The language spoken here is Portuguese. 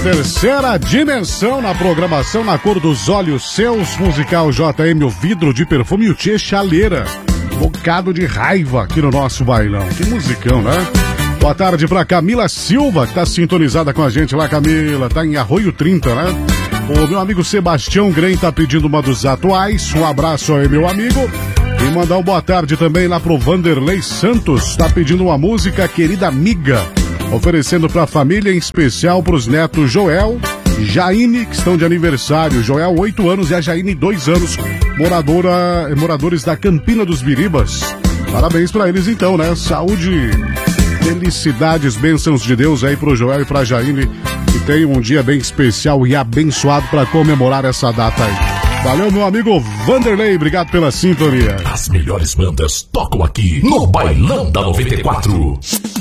terceira dimensão na programação, na cor dos olhos seus, musical JM, o vidro de perfume e o Tchê Chaleira. Bocado de raiva aqui no nosso bailão. Que musicão, né? Boa tarde pra Camila Silva, que tá sintonizada com a gente lá, Camila. Tá em Arroio 30, né? O meu amigo Sebastião Grem tá pedindo uma dos atuais. Um abraço aí, meu amigo. E mandar uma boa tarde também lá pro Vanderlei Santos. Tá pedindo uma música, Querida Amiga. Oferecendo pra família, em especial pros netos Joel, Jaine, que estão de aniversário. Joel, 8 anos, e a Jaine, 2 anos. Moradores da Campina dos Biribas. Parabéns pra eles então, né? Saúde, felicidades, bênçãos de Deus aí pro Joel e pra Jaine, que tem um dia bem especial e abençoado pra comemorar essa data aí. Valeu, meu amigo Vanderlei, obrigado pela sintonia. As melhores bandas tocam aqui no Bailão da 94.